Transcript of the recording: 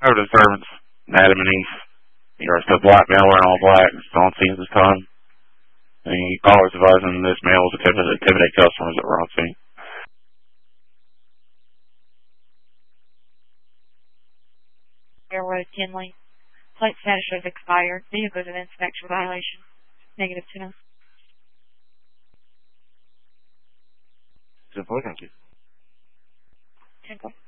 Over to the servants, Adam and Eve. You're a black male wearing all black. It's on scene this time. And he callers advising this male was attempting to intimidate customers that were on scene. Railroad Tinley. Plate status shows expired. Vehicle is an inspection violation. Negative 10. 10-4, thank you. 10-4.